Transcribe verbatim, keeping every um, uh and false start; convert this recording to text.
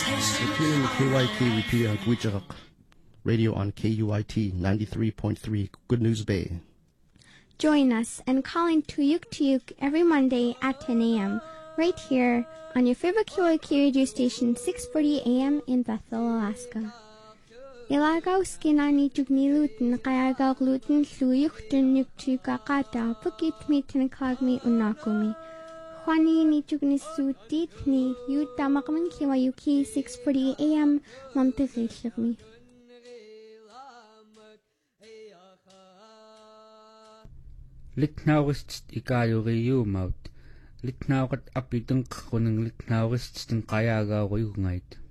Repeating K Y T, repeating on Gwichak Radio on K U I T ninety-three point three, Good News Bay. Join us and call in Tuyuk Tuyuk every Monday at ten a.m. right here on your favorite K Y K radio station, six forty a.m. in Bethel, Alaska. Ilagaw skinani jugnilutin kayagaw lutin luyuk dunyuk tuyukakata pukit mitin kagmi unakumi. Juani ni jugnisutit ni yutamakman kiwayuki six forty a.m. Montefichirmi. Litnaurist ikayuriyumaut. Litnaurat apitun kuning litnaurist tin kayagaw yungait.